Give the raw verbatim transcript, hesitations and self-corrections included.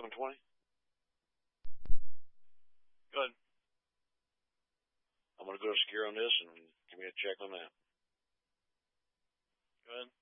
one twenty? Good. I'm going to go secure on this and give me a check on that. Good.